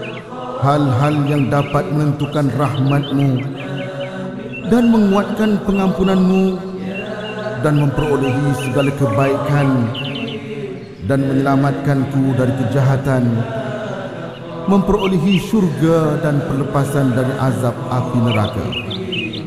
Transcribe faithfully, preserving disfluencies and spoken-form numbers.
hal-hal yang dapat menentukan rahmat-Mu dan menguatkan pengampunan-Mu dan memperolehi segala kebaikan dan menyelamatkanku dari kejahatan, memperolehi syurga dan perlepasan dari azab api neraka.